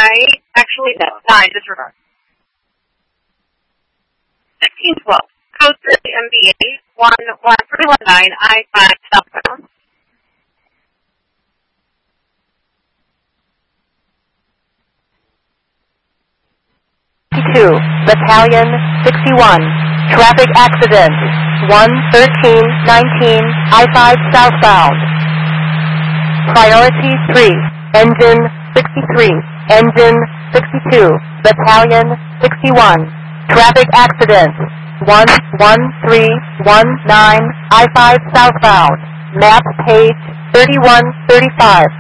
actually, that's 9, disregard. 1612, code 3 MBA 11319, I-5 southbound. 2, Battalion 61, traffic accident, 11319, I-5 southbound. Priority 3, engine 63, engine 62, Battalion 61, traffic accident, 11319, I-5 southbound, map page 3135.